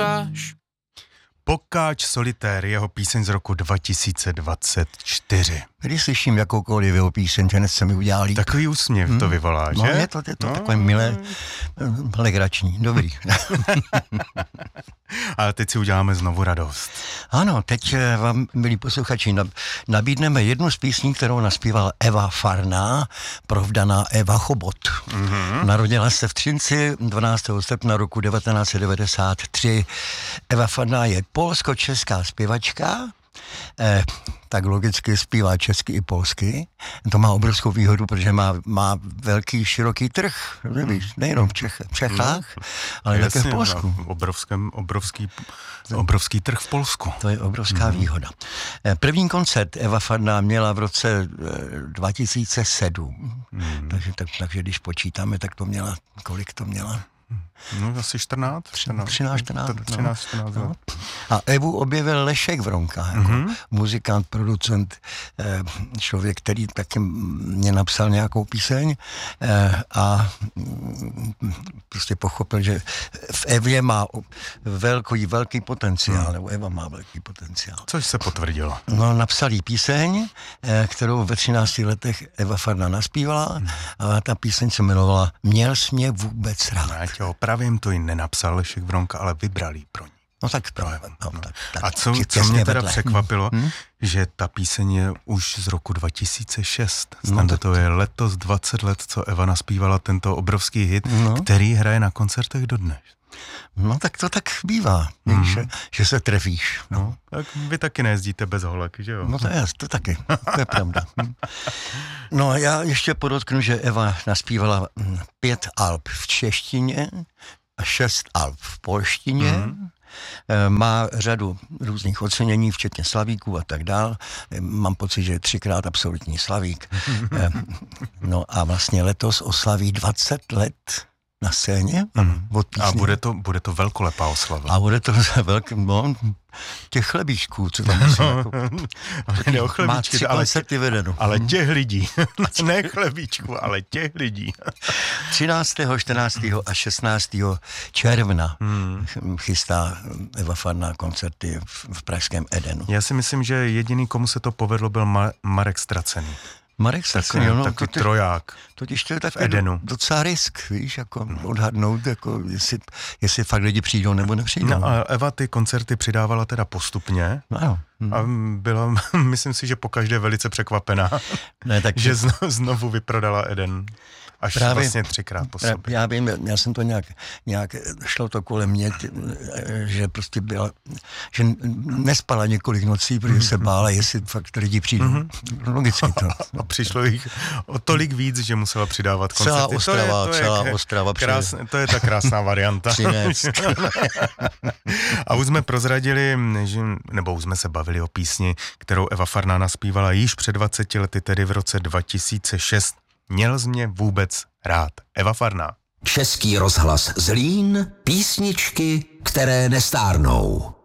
zpíváš? Pokáč solitér, jeho píseň z roku 2024. Když slyším jakoukoliv jeho píseň, hned se mi udělá líp. Takový úsměv to vyvolá, že? No, je to takové milé, legrační, dobrý. Ale teď si uděláme znovu radost. Ano, teď vám, milí posluchači, nabídneme jednu z písní, kterou naspívala Eva Farná, provdaná Eva Chobot. Mm-hmm. Narodila se v Třinci 12. srpna roku 1993. Eva Farná je polsko-česká zpěvačka, tak logicky zpívá česky i polsky. To má obrovskou výhodu, protože má velký, široký trh, víš, nejenom v Čechách, ale také v Polsku. Obrovský trh v Polsku. To je obrovská výhoda. První koncert Eva Farná měla v roce 2007. Takže když počítáme, tak to měla, kolik to měla? No asi 14. 13. No. A Evu objevil Lešek Vronka, jako muzikant, producent, člověk, který taky mě napsal nějakou píseň a prostě pochopil, že v Evě má velký potenciál, nebo Eva má velký potenciál. Což se potvrdilo. No, napsal jí píseň, kterou ve 13 letech Eva Farná naspívala a ta píseň se jmenovala Měl jsi mě vůbec rád. Právě jim to i nenapsal Lešek Vronka, ale vybral jí pro ní. No tak to. A co mě teda překvapilo, že ta píseň je už z roku 2006. To je letos 20 let, co Eva naspívala tento obrovský hit, který hraje na koncertech dodnes. No tak to tak bývá, že se trefíš. No. Tak vy taky nejezdíte bez holek, že jo? No to taky, to je pravda. No já ještě podotknu, že Eva naspívala 5 alb v češtině a 6 alb v polštině. Má řadu různých ocenění, včetně slavíků a tak dál. Mám pocit, že je 3krát absolutní slavík. No a vlastně letos oslaví 20 let na scéně. A bude to velkolepá oslava. A bude to těch chlebíčků, co tam musí. Ne o chlebíčky, má 3 koncerty vedeno. Ale těch lidí. Ne chlebíčku, ale těch lidí. 13., 14. a 16. června chystá Eva Farná koncerty v pražském Edenu. Já si myslím, že jediný, komu se to povedlo, byl Marek Stracený. Marek Stracený, takový troják. Totiž to je takový docela risk, víš, jako odhadnout, jako jestli fakt lidi přijdou nebo nepřijdou. No a Eva ty koncerty přidávala teda postupně. No. A byla, myslím si, že pokaždé velice překvapená, že znovu vyprodala Eden. Až právě, vlastně 3krát po sobě. Já vím, já jsem to nějak šlo to kolem mě, že prostě byla, že nespala několik nocí, protože se bála, jestli fakt lidi přijdou. Logicky to. A přišlo jich o tolik víc, že musela přidávat koncerty. Celá Ostrava. To je ta krásná varianta. A už jsme prozradili, nebo už jsme se bavili o písni, kterou Eva Farná naspívala již před 20 lety, tedy v roce 2006. Měl jsi mě vůbec rád. Eva Farná. Český rozhlas Zlín, písničky, které nestárnou.